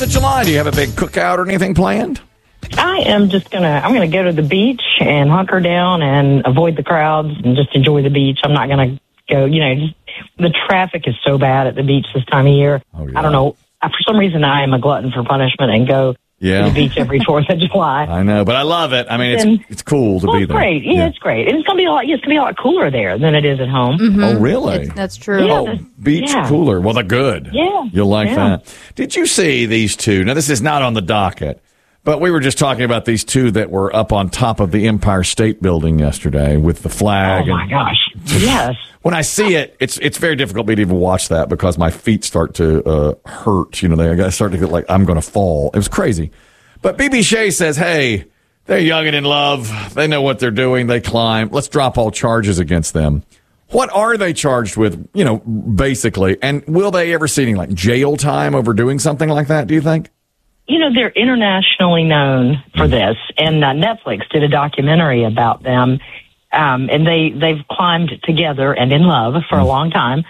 of July, do you have a big cookout or anything planned? I am just I'm gonna go to the beach and hunker down and avoid the crowds and just enjoy the beach. I'm not gonna go, the traffic is so bad at the beach this time of year. Oh, yeah. I don't know. For some reason, I am a glutton for punishment and go to the beach every 4th of July. I know, but I love it. I mean, it's cool to be there. Great. Yeah, it's great. And it's gonna be a lot cooler there than it is at home. Mm-hmm. Oh, really? That's true. Yeah, beach cooler. Well, they're good. Yeah. You'll like that. Did you see these two? Now, this is not on the docket, but we were just talking about these two that were up on top of the Empire State Building yesterday with the flag. Oh, my gosh. Yes. When I see it, it's very difficult for me to even watch that because my feet start to hurt. They start to get like I'm going to fall. It was crazy. But BB Shea says, hey, they're young and in love. They know what they're doing. They climb. Let's drop all charges against them. What are they charged with, basically? And will they ever see any like jail time over doing something like that, do you think? They're internationally known for this, and Netflix did a documentary about them, and they've climbed together and in love for a long time.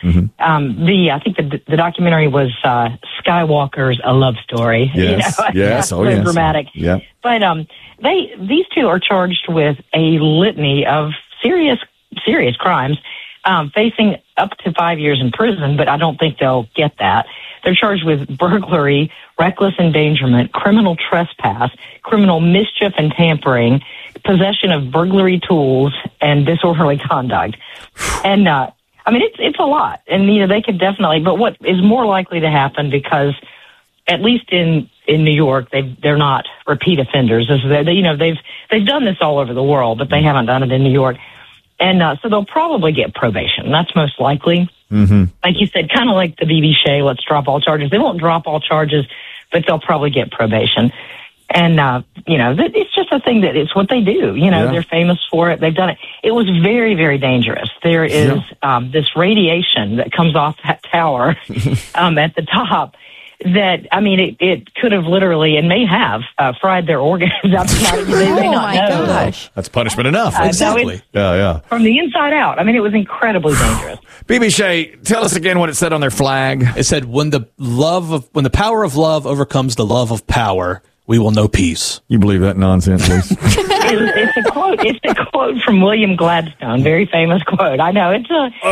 I think the documentary was Skywalker's A Love Story. Yes, yes, dramatic. Yeah, but these two are charged with a litany of serious crimes, facing up to 5 years in prison. But I don't think they'll get that. They're charged with burglary, reckless endangerment, criminal trespass, criminal mischief and tampering, possession of burglary tools, and disorderly conduct. And, it's a lot. And, they could definitely, but what is more likely to happen, because at least in New York, they're not repeat offenders. They've done this all over the world, but they haven't done it in New York. And so they'll probably get probation. That's most likely. Mm-hmm. Like you said, kind of like the BB Shea, let's drop all charges. They won't drop all charges, but they'll probably get probation. And, it's just a thing that it's what they do. They're famous for it. They've done it. It was very, very dangerous. There is this radiation that comes off that tower at the top. That, it could have literally and may have fried their organs out. They may not know. Gosh. That's punishment enough. Exactly. Yeah. From the inside out. It was incredibly dangerous. BB Shea, tell us again what it said on their flag. It said, when the power of love overcomes the love of power, we will know peace. You believe that nonsense, Lisa? It's a quote. It's a quote from William Gladstone. Very famous quote. I know. It's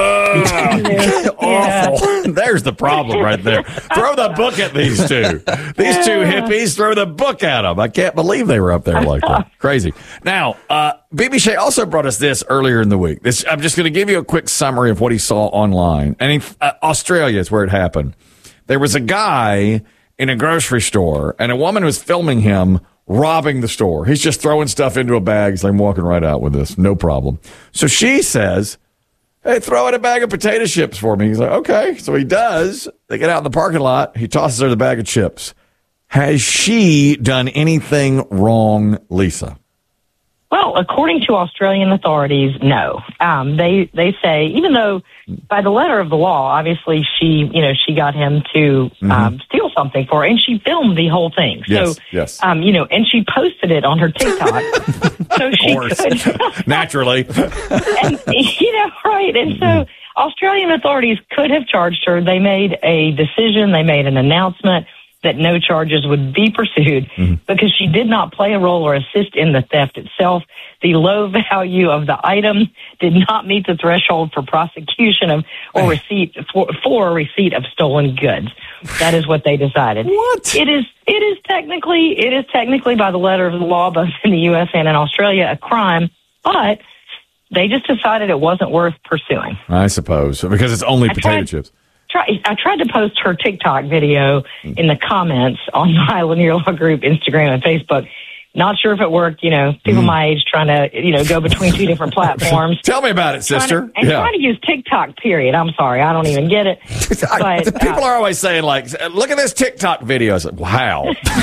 awful. There's the problem right there. Throw the book at these two. These two hippies, throw the book at them. I can't believe they were up there like that. Crazy. Now, BB Shea also brought us this earlier in the week. I'm just going to give you a quick summary of what he saw online. And Australia is where it happened. There was a guy in a grocery store, and a woman was filming him robbing the store. He's just throwing stuff into a bag. He's like, I'm walking right out with this. No problem. So she says, hey, throw in a bag of potato chips for me. He's like, okay. So he does. They get out in the parking lot. He tosses her the bag of chips. Has she done anything wrong, Lisa? Well, according to Australian authorities, no. They say, even though by the letter of the law, obviously she got him to steal something for her, and she filmed the whole thing. Yes. And she posted it on her TikTok. So she could naturally. And right. And so Australian authorities could have charged her. They made a decision. They made an announcement that no charges would be pursued because she did not play a role or assist in the theft itself. The low value of the item did not meet the threshold for prosecution or receipt for a receipt of stolen goods. That is what they decided. What? It is technically by the letter of the law, both in the U.S. and in Australia, a crime, but they just decided it wasn't worth pursuing. I suppose, because it's only potato chips. I tried to post her TikTok video in the comments on my Lanier Law Group Instagram and Facebook. Not sure if it worked, people my age trying to, go between two different platforms. Tell me about it, sister. Trying to use TikTok, period. I'm sorry. I don't even get it. But, people are always saying, like, look at this TikTok video. I said, wow.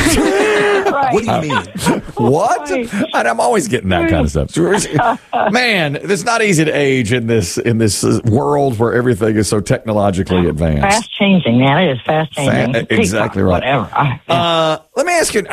Right. What do you mean? What? Right. And I'm always getting that kind of stuff. Man, it's not easy to age in this world where everything is so technologically advanced. Fast changing, man. It is fast changing. Exactly TikTok, right. Whatever. Let me ask you,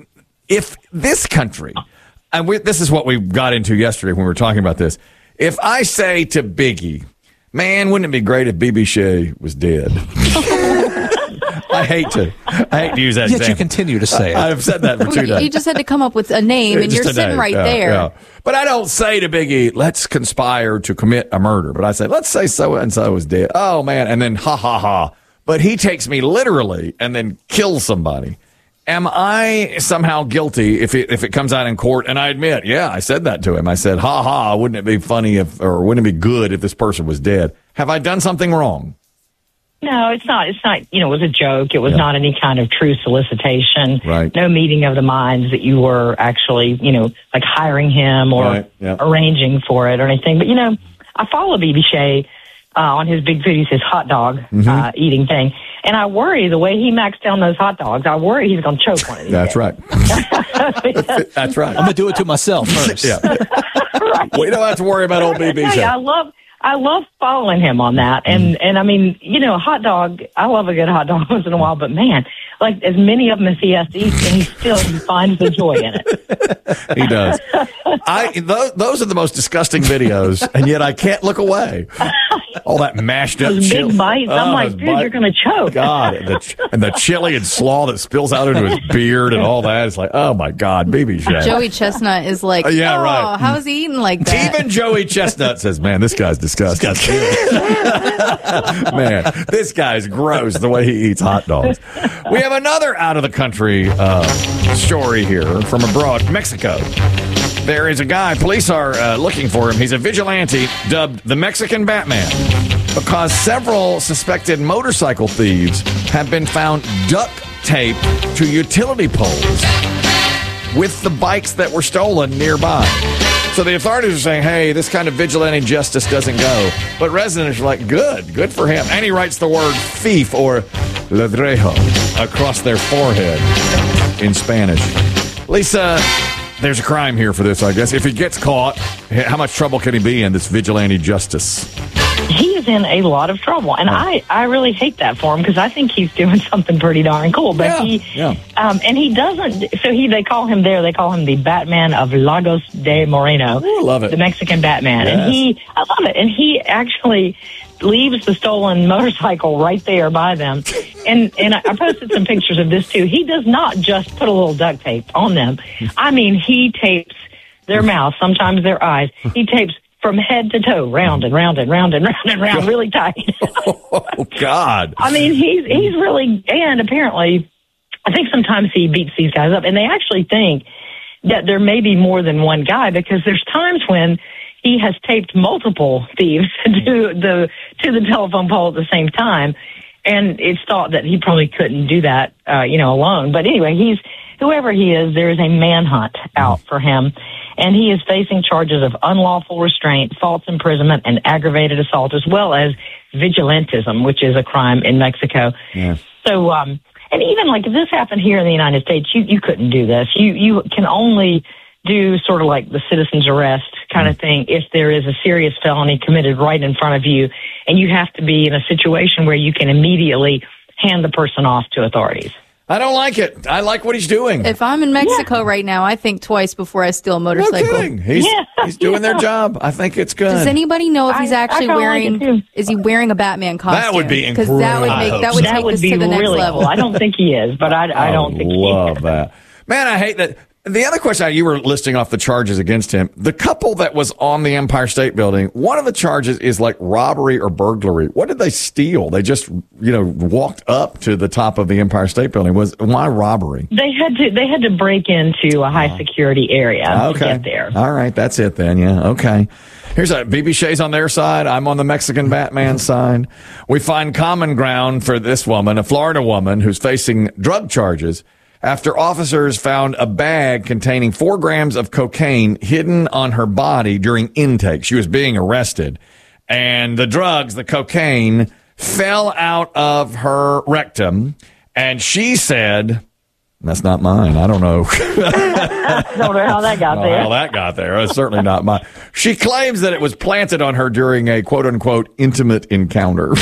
if this country, and this is what we got into yesterday when we were talking about this, if I say to Biggie, man, wouldn't it be great if BB Shea was dead? I hate to use that Yet example. you continue to say it. I've said that for 2 days. You just had to come up with a name, and you're Just a sitting name. right Yeah, there. yeah. But I don't say to Biggie, let's conspire to commit a murder. But I say, let's say so-and-so is dead. Oh, man. And then ha, ha, ha. But he takes me literally and then kills somebody. Am I somehow guilty if it comes out in court? And I admit, yeah, I said that to him. I said, ha, ha, wouldn't it be funny or wouldn't it be good if this person was dead? Have I done something wrong? No, it's not. It's not, it was a joke. It was not any kind of true solicitation. Right. No meeting of the minds that you were actually, like hiring him or Right, yeah. arranging for it or anything. But, I follow B.B. Shea on his Big Foodies, his hot dog eating thing. And I worry the way he maxed down those hot dogs, I worry he's going to choke one of these That's days. right. That's right. I'm going to do it to myself first. Yeah. We don't have to worry about old BB Hey, Shea. I love following him on that. And I mean, a hot dog, I love a good hot dog once in a while, but man, like as many of them as he has to eat, and he finds the joy in it. He does. Those are the most disgusting videos, and yet I can't look away. All that mashed up Those chili. big bites. I'm like, dude, you're going to choke. God, and the chili and slaw that spills out into his beard and all that. It's like, oh my God, BB Shea. Joey Chestnut is like, Yeah, right. how is he eating like that? Even Joey Chestnut says, man, this guy's disgusting. Man, this guy's gross the way he eats hot dogs. We have another out of the country story here from abroad, Mexico. There is a guy, police are looking for him. He's a vigilante dubbed the Mexican Batman because several suspected motorcycle thieves have been found duct taped to utility poles with the bikes that were stolen nearby. So the authorities are saying, hey, this kind of vigilante justice doesn't go. But residents are like, good for him. And he writes the word thief or ladrejo across their forehead in Spanish. Lisa, there's a crime here for this, I guess. If he gets caught, how much trouble can he be in this vigilante justice? He is in a lot of trouble, and I really hate that for him because I think he's doing something pretty darn cool. But and he doesn't. So they call him the Batman of Lagos de Moreno. Ooh, I love it. The Mexican Batman, Yes. I love it. And he actually leaves the stolen motorcycle right there by them. And I posted some pictures of this too. He does not just put a little duct tape on them. I mean, he tapes their mouth, sometimes their eyes. He tapes from head to toe, round and round and round and round and round, really tight. Oh, God. I mean, he's really, and apparently, I think sometimes he beats these guys up, and they actually think that there may be more than one guy because there's times when he has taped multiple thieves to the telephone pole at the same time, and it's thought that he probably couldn't do that, alone. But anyway, whoever he is, there is a manhunt out for him. And he is facing charges of unlawful restraint, false imprisonment, and aggravated assault, as well as vigilantism, which is a crime in Mexico. Yeah. So, and even like if this happened here in the United States, you couldn't do this. You can only do sort of like the citizen's arrest kind of thing if there is a serious felony committed right in front of you, and you have to be in a situation where you can immediately hand the person off to authorities. I don't like it. I like what he's doing. If I'm in Mexico right now, I think twice before I steal a No motorcycle. kidding. He's doing their job. I think it's good. Does anybody know if he's I actually kinda like wearing? it too. Is he wearing a Batman costume? That would be because that would incredible. make that would That take would this be to the next really level. cool. I don't think he is, but I don't think he is. love that. Man, I hate that. The other question, you were listing off the charges against him. The couple that was on the Empire State Building, one of the charges is like robbery or burglary. What did they steal? They just, walked up to the top of the Empire State Building. Why robbery? They had to break into a high security area to get there. All right, that's it then. Yeah, okay. Here's BB Shea's on their side. I'm on the Mexican Batman side. We find common ground for this woman, a Florida woman who's facing drug charges after officers found a bag containing 4 grams of cocaine hidden on her body during intake. She was being arrested, and the drugs, the cocaine, fell out of her rectum, and she said, that's not mine. I don't know. I don't know how that got Oh, there. how that got there. It's certainly not mine. She claims that it was planted on her during a quote unquote intimate encounter.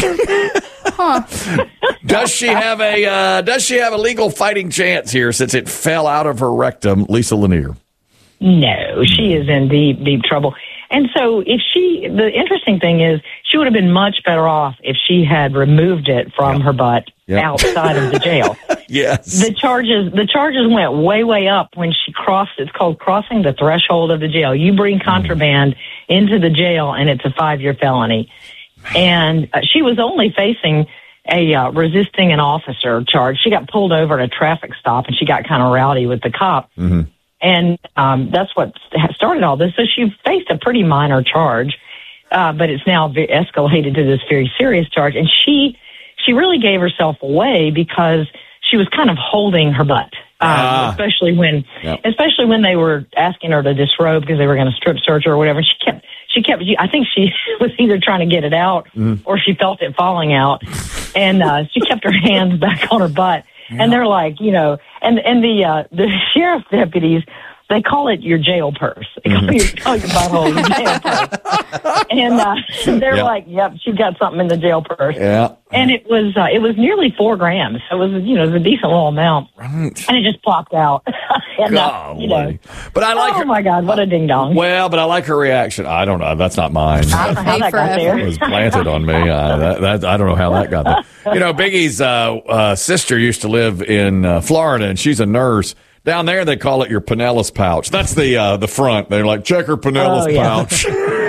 Does she have a legal fighting chance here since it fell out of her rectum, Lisa Lanier? No, she is in deep, deep trouble. And so the interesting thing is she would have been much better off if she had removed it from her butt outside of the jail. Yes. The charges went way, way up when she crossed, it's called crossing the threshold of the jail. You bring contraband into the jail and it's a 5-year felony. And she was only facing a resisting an officer charge. She got pulled over at a traffic stop and she got kind of rowdy with the cop. Mm-hmm. And that's what started all this. So she faced a pretty minor charge, but it's now escalated to this very serious charge. And she really gave herself away because she was kind of holding her butt, especially when they were asking her to disrobe because they were going to strip search her or whatever. I think she was either trying to get it out or she felt it falling out. And she kept her hands back on her butt. Yeah. And they're like, and the sheriff's deputies, they call it your jail purse. They call your butthole your jail purse. And they're like, yep, she got something in the jail purse. Yeah. And it was nearly 4 grams. So it was, it was a decent little amount. Right. And it just plopped out. And, But I like oh my God, what a ding dong. Well, but I like her reaction. I don't know. That's not mine. I don't know how that got there. It was planted on me. I don't know how that got there. Biggie's sister used to live in Florida, and she's a nurse. Down there, they call it your Pinellas pouch. That's the front. They're like, check her Pinellas pouch.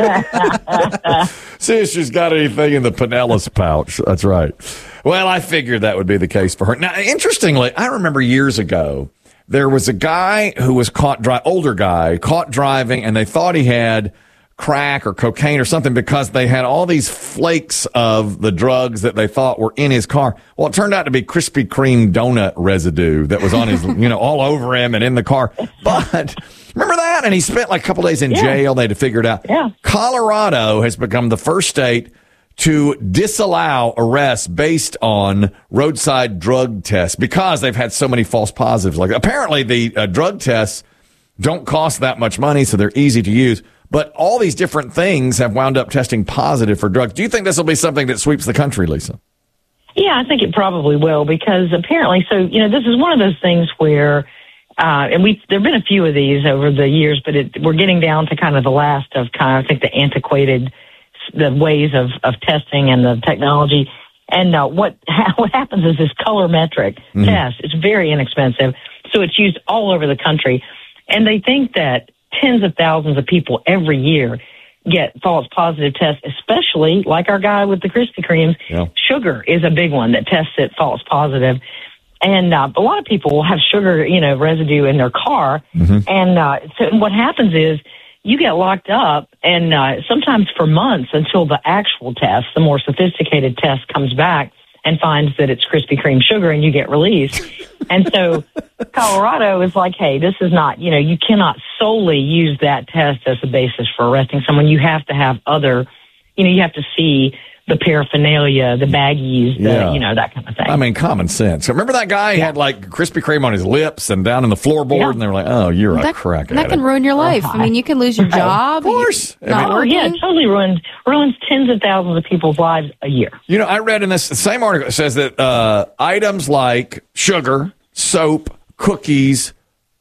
See if she's got anything in the Pinellas pouch. That's right. Well, I figured that would be the case for her. Now, interestingly, I remember years ago, there was a guy who was older guy, caught driving, and they thought he had crack or cocaine or something because they had all these flakes of the drugs that they thought were in his car. Well, it turned out to be Krispy Kreme donut residue that was on his, all over him and in the car. But remember that? And he spent like a couple days in jail. They had to figure it out. Yeah. Colorado has become the first state to disallow arrests based on roadside drug tests because they've had so many false positives. Like apparently the drug tests don't cost that much money, so they're easy to use. But all these different things have wound up testing positive for drugs. Do you think this will be something that sweeps the country, Lisa? Yeah, I think it probably will because apparently, this is one of those things where, and there've been a few of these over the years, but we're getting down to kind of the last of I think the antiquated, the ways of testing and the technology. And what happens is this colorimetric test. It's very inexpensive, so it's used all over the country, and they think that tens of thousands of people every year get false positive tests, especially like our guy with the Krispy Kremes. Yeah. Sugar is a big one that tests it false positive. And a lot of people will have sugar, residue in their car. Mm-hmm. And so what happens is you get locked up and sometimes for months until the actual test, the more sophisticated test comes back and finds that it's Krispy Kreme sugar and you get released. And so Colorado is like, hey, this is not, you cannot solely use that test as a basis for arresting someone. You have to have other, you have to see the paraphernalia, the baggies, that kind of thing. I mean, common sense. Remember that guy had like Krispy Kreme on his lips and down in the floorboard, and they were like, "Oh, you're a crack addict." That can ruin your life. I mean, you can lose your job. Of course. It totally ruins tens of thousands of people's lives a year. I read in this same article, it says that items like sugar, soap, cookies,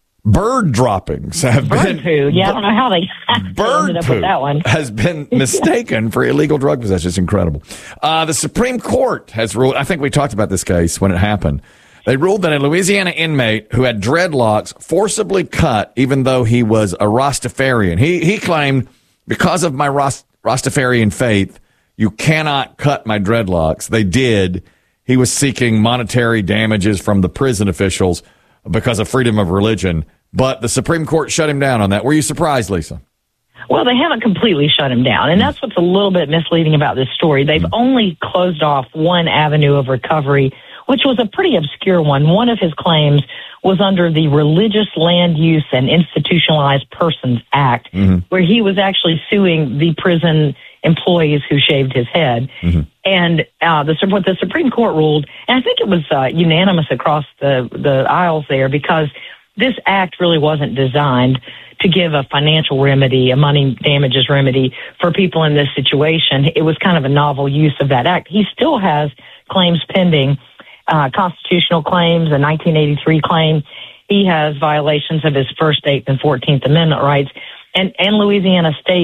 bird droppings have been poo. Yeah, I don't know how they ended up with that one. Has been mistaken for illegal drug possession. It's incredible. The Supreme Court has ruled. I think we talked about this case when it happened. They ruled that a Louisiana inmate who had dreadlocks forcibly cut, even though he was a Rastafarian. He claimed, because of my Rastafarian faith, you cannot cut my dreadlocks. They did. He was seeking monetary damages from the prison officials because of freedom of religion. But the Supreme Court shut him down on that. Were you surprised, Lisa? Well, they haven't completely shut him down, and that's what's a little bit misleading about this story. They've only closed off one avenue of recovery, which was a pretty obscure one. One of his claims was under the Religious Land Use and Institutionalized Persons Act, where he was actually suing the prison employees who shaved his head. And what the Supreme Court ruled, and I think it was unanimous across the aisles there, because this act really wasn't designed to give a financial remedy, a money damages remedy for people in this situation. It was kind of a novel use of that act. He still has claims pending, constitutional claims, a 1983 claim. He has violations of his First, 8th, and 14th Amendment rights. And Louisiana State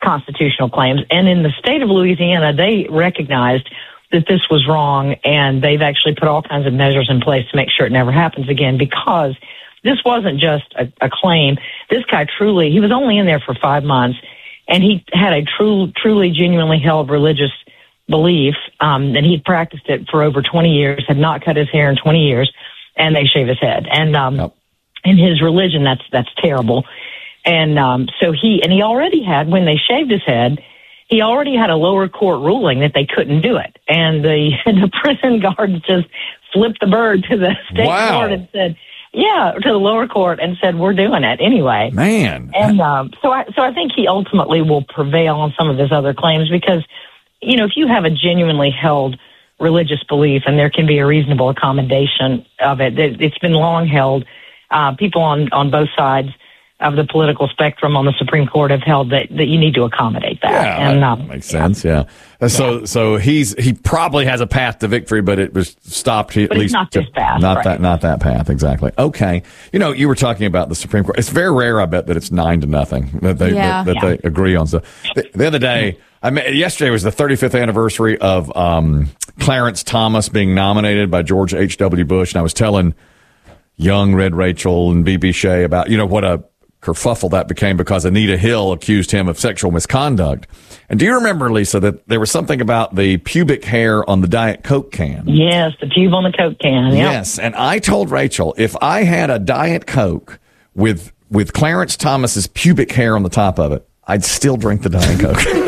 constitutional claims. And in the state of Louisiana, they recognized that this was wrong, and they've actually put all kinds of measures in place to make sure it never happens again, because this wasn't just a claim. This guy he was only in there for 5 months, and he had a truly, genuinely held religious belief, and he'd practiced it for over 20 years, had not cut his hair in 20 years, and they shave his head. And in his religion, that's terrible. And so he already had, when they shaved his head, he already had a lower court ruling that they couldn't do it. And the prison guards just flipped the bird to the state court and said, to the lower court, and said, we're doing it anyway. Man. And so I think he ultimately will prevail on some of his other claims, because, if you have a genuinely held religious belief, and there can be a reasonable accommodation of it, it's been long held. People on both sides of the political spectrum on the Supreme Court have held that you need to accommodate that. Yeah, and, that makes sense. Yeah. So he probably has a path to victory, but it was stopped. But it's not this path. Not that path. Exactly. Okay. You were talking about the Supreme Court. It's very rare, I bet, that it's 9-0 that they agree on stuff. The other day, yesterday was the 35th anniversary of Clarence Thomas being nominated by George H.W. Bush, and I was telling young Red Rachel and B.B. Shea about what a kerfuffle that became, because Anita Hill accused him of sexual misconduct. And do you remember, Lisa, that there was something about the pubic hair on the Diet Coke can? Yes, the pube on the Coke can. Yep. Yes, and I told Rachel, if I had a Diet Coke with Clarence Thomas's pubic hair on the top of it, I'd still drink the Diet Coke.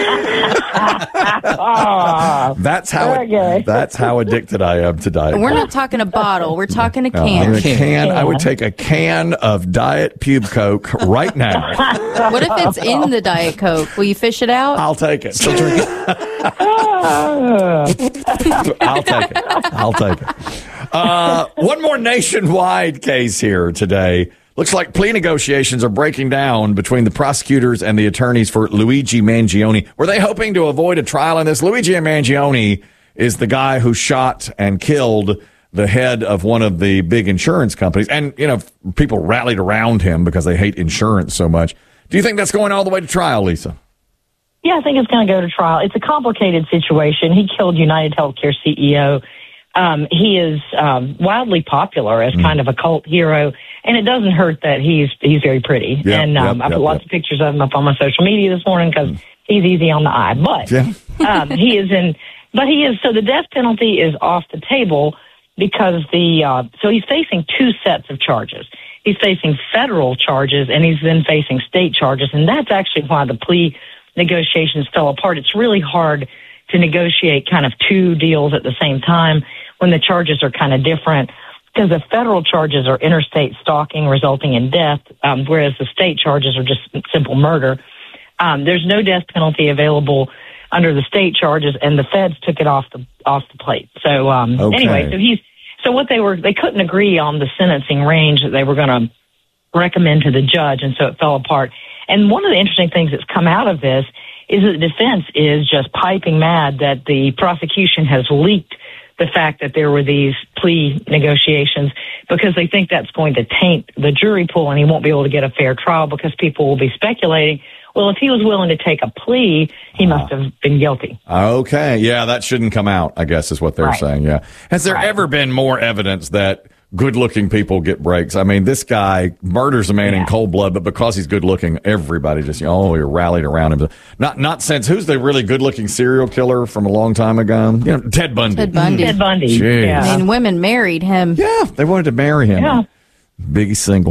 That's how addicted I am to Diet Coke. We're not talking a bottle. We're talking a can. I would take a can of Diet Pube Coke right now. What if it's in the Diet Coke? Will you fish it out? I'll take it. Still drink it. I'll take it. One more nationwide case here today. Looks like plea negotiations are breaking down between the prosecutors and the attorneys for Luigi Mangione. Were they hoping to avoid a trial in this? Luigi Mangione is the guy who shot and killed the head of one of the big insurance companies. And, people rallied around him because they hate insurance so much. Do you think that's going all the way to trial, Lisa? Yeah, I think it's going to go to trial. It's a complicated situation. He killed United Healthcare CEO. He is wildly popular as kind of a cult hero, and it doesn't hurt that he's very pretty. I put lots of pictures of him up on my social media this morning because he's easy on the eye. But so the death penalty is off the table because so he's facing two sets of charges. He's facing federal charges, and he's then facing state charges, and that's actually why the plea negotiations fell apart. It's really hard to negotiate kind of two deals at the same time when the charges are kind of different, because the federal charges are interstate stalking resulting in death, whereas the state charges are just simple murder. There's no death penalty available under the state charges, and the feds took it off the plate. So anyway, they couldn't agree on the sentencing range that they were going to recommend to the judge, and so it fell apart. And one of the interesting things that's come out of this is that the defense is just piping mad that the prosecution has leaked the fact that there were these plea negotiations, because they think that's going to taint the jury pool and he won't be able to get a fair trial because people will be speculating, well, if he was willing to take a plea, he must have been guilty. Okay. Yeah, that shouldn't come out, I guess is what they're saying. Yeah. Has there ever been more evidence that good-looking people get breaks? I mean, this guy murders a man in cold blood, but because he's good-looking, everybody just, you're rallied around him. Not since, who's the really good-looking serial killer from a long time ago? Ted Bundy. Ted Bundy. Jeez. Yeah. I mean, women married him. Yeah, they wanted to marry him. Yeah. Biggie's single.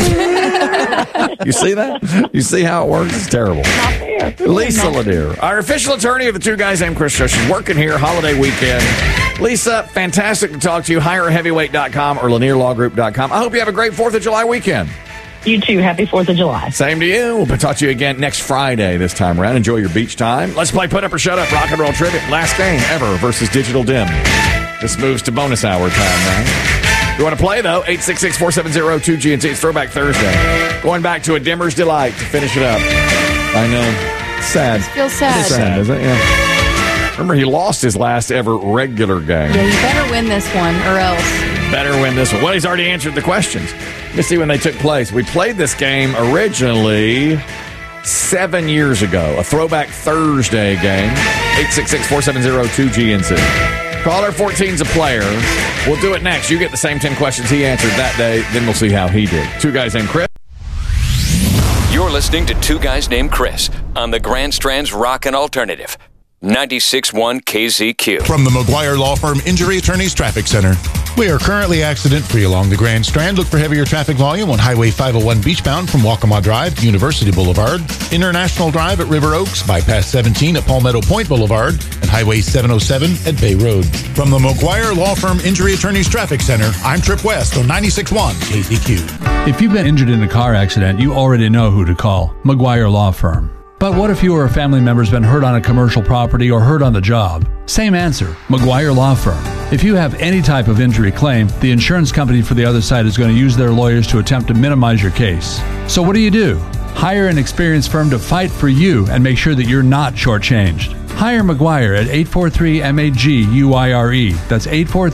You see that? You see how it works? It's terrible. Lisa Lanier, our official attorney of the Two Guys Named Chris Show. She's working here, holiday weekend. Lisa, fantastic to talk to you. HireHeavyweight.com or LanierLawGroup.com. I hope you have a great 4th of July weekend. You too. Happy 4th of July. Same to you. We'll talk to you again next Friday this time around. Enjoy your beach time. Let's play Put Up or Shut Up Rock and Roll Trivia. Last game ever versus Digital Dim. This moves to bonus hour time now. If you want to play, though, 866-470-2GNT. It's Throwback Thursday. Going back to a Dimmer's Delight to finish it up. I know. Sad. It feels sad. It's sad, isn't it? Yeah. Remember, he lost his last ever regular game. Yeah, you better win this one or else. Better win this one. Well, he's already answered the questions. Let's see when they took place. We played this game originally 7 years ago. A Throwback Thursday game. 866-470-2GNC. Caller 14's a player. We'll do it next. You get the same 10 questions he answered that day. Then we'll see how he did. Two guys named Chris. You're listening to Two Guys Named Chris on the Grand Strand's Rockin' Alternative. 96.1 KZQ. From the McGuire Law Firm Injury Attorneys Traffic Center. We are currently accident-free along the Grand Strand. Look for heavier traffic volume on Highway 501 beachbound from Waccamaw Drive to University Boulevard, International Drive at River Oaks, Bypass 17 at Palmetto Point Boulevard, and Highway 707 at Bay Road. From the McGuire Law Firm Injury Attorneys Traffic Center, I'm Trip West on 96.1 KZQ. If you've been injured in a car accident, you already know who to call. McGuire Law Firm. But what if you or a family member's been hurt on a commercial property or hurt on the job? Same answer, McGuire Law Firm. If you have any type of injury claim, the insurance company for the other side is going to use their lawyers to attempt to minimize your case. So what do? Hire an experienced firm to fight for you and make sure that you're not shortchanged. Hire McGuire at 843-MAG-UIRE. That's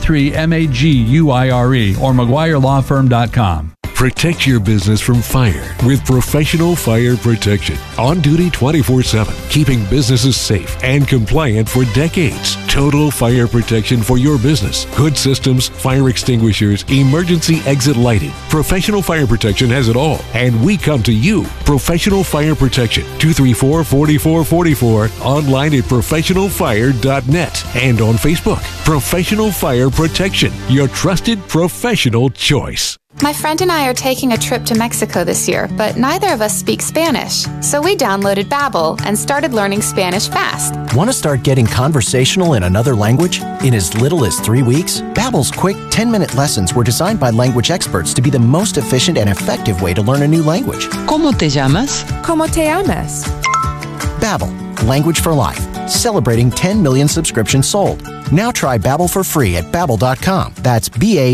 843-MAG-UIRE or McGuireLawFirm.com. Protect your business from fire with Professional Fire Protection. On duty 24/7, keeping businesses safe and compliant for decades. Total fire protection for your business. Hood systems, fire extinguishers, emergency exit lighting. Professional Fire Protection has it all. And we come to you. Professional Fire Protection. 234-4444. Online at professionalfire.net. And on Facebook. Professional Fire Protection. Your trusted professional choice. My friend and I are taking a trip to Mexico this year, but neither of us speak Spanish. So we downloaded Babbel and started learning Spanish fast. Want to start getting conversational in another language? In as little as 3 weeks, Babbel's quick 10-minute lessons were designed by language experts to be the most efficient and effective way to learn a new language. ¿Cómo te llamas? ¿Cómo te llamas? Babbel, language for life. Celebrating 10 million subscriptions sold. Now try Babbel for free at Babbel.com. That's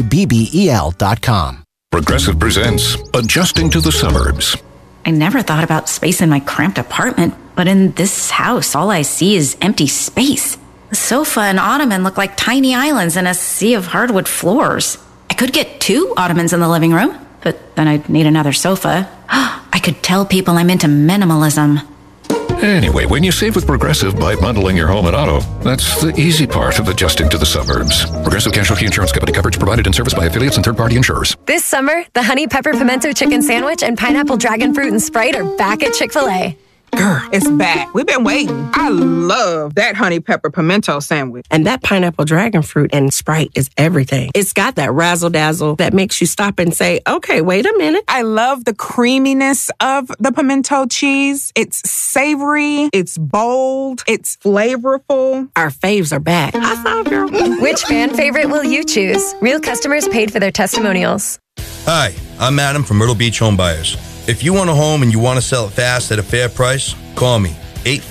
Babbel.com. Progressive presents Adjusting to the Suburbs. I never thought about space in my cramped apartment, but in this house, all I see is empty space. The sofa and ottoman look like tiny islands in a sea of hardwood floors. I could get 2 ottomans in the living room, but then I'd need another sofa. I could tell people I'm into minimalism. Anyway, when you save with Progressive by bundling your home and auto, that's the easy part of adjusting to the suburbs. Progressive Casualty Insurance Company. Coverage provided and serviced by affiliates and third-party insurers. This summer, the Honey Pepper Pimento Chicken Sandwich and Pineapple Dragon Fruit and Sprite are back at Chick-fil-A. Girl, it's back. We've been waiting. I love that honey pepper pimento sandwich. And that pineapple dragon fruit and Sprite is everything. It's got that razzle-dazzle that makes you stop and say, okay, wait a minute. I love the creaminess of the pimento cheese. It's savory. It's bold. It's flavorful. Our faves are back. I saw, girl. Which fan favorite will you choose? Real customers paid for their testimonials. Hi, I'm Adam from Myrtle Beach Home Buyers. If you want a home and you want to sell it fast at a fair price, call me,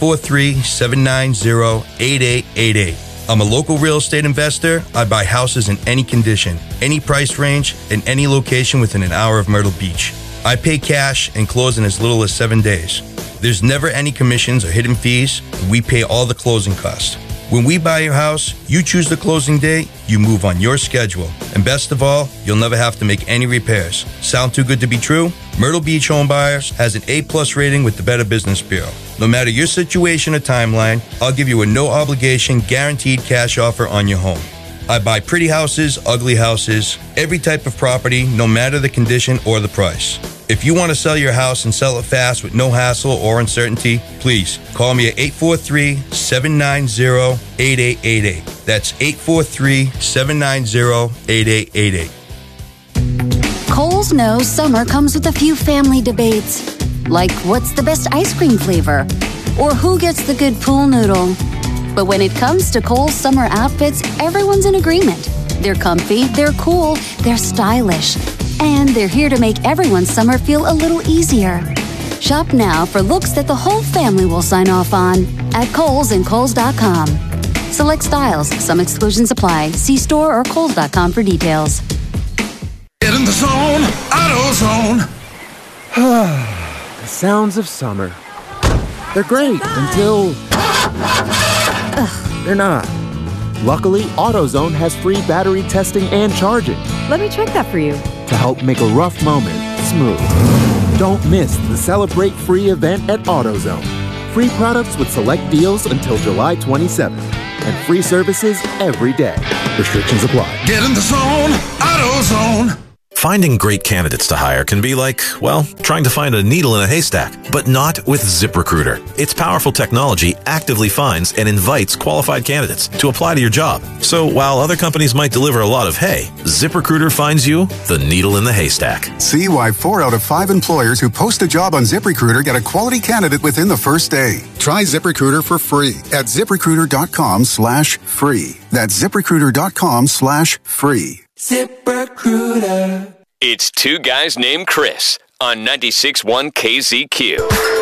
843-790-8888. I'm a local real estate investor. I buy houses in any condition, any price range, and any location within an hour of Myrtle Beach. I pay cash and close in as little as 7 days. There's never any commissions or hidden fees, and we pay all the closing costs. When we buy your house, you choose the closing date, you move on your schedule. And best of all, you'll never have to make any repairs. Sound too good to be true? Myrtle Beach Home Buyers has an A+ rating with the Better Business Bureau. No matter your situation or timeline, I'll give you a no-obligation, guaranteed cash offer on your home. I buy pretty houses, ugly houses, every type of property, no matter the condition or the price. If you want to sell your house and sell it fast with no hassle or uncertainty, please call me at 843-790-8888. That's 843-790-8888. Kohl's knows summer comes with a few family debates, like what's the best ice cream flavor, or who gets the good pool noodle. But when it comes to Kohl's summer outfits, everyone's in agreement. They're comfy, they're cool, they're stylish, and they're here to make everyone's summer feel a little easier. Shop now for looks that the whole family will sign off on at Kohl's and Kohl's.com. Select styles, some exclusions apply. See store or Kohl's.com for details. Get in the zone, AutoZone. The sounds of summer. They're great until they're not. Luckily, AutoZone has free battery testing and charging Let me check that for you. to help make a rough moment smooth. Don't miss the Celebrate Free event at AutoZone. Free products with select deals until July 27th. And free services every day. Restrictions apply. Get in the zone, AutoZone. Finding great candidates to hire can be like, well, trying to find a needle in a haystack, but not with ZipRecruiter. Its powerful technology actively finds and invites qualified candidates to apply to your job. So while other companies might deliver a lot of hay, ZipRecruiter finds you the needle in the haystack. See why 4 out of 5 employers who post a job on ZipRecruiter get a quality candidate within the first day. Try ZipRecruiter for free at ZipRecruiter.com/free. That's ZipRecruiter.com/free. ZipRecruiter. It's Two Guys Named Chris on 96.1 KZQ.